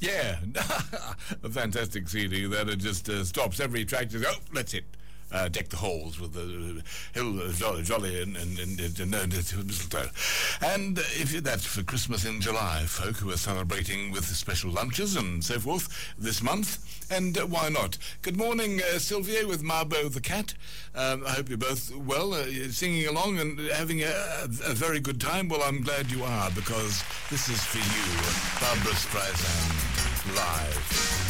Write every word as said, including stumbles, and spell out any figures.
Yeah, a fantastic C D that it just uh, stops every track. Just oh, that's it. Uh, deck the halls with the hill uh, jolly, jolly and and and, and, and, and mistletoe. And if you, that's for Christmas in July, folk who are celebrating with special lunches and so forth this month. And uh, why not? Good morning, uh, Sylvia with Marbo the cat. Um, I hope you're both well, uh, singing along and having a, a very good time. Well, I'm glad you are, because this is for you, Barbra Streisand live.